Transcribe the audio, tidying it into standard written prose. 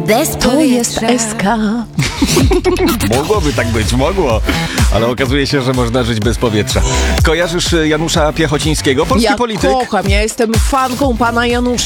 bez powietrza. To jest SK. Mogłoby tak być, mogło. Ale okazuje się, że można żyć bez powietrza. Kojarzysz Janusza Piechocińskiego? Polski Ja polityk. kocham, ja jestem fanką pana Janusza.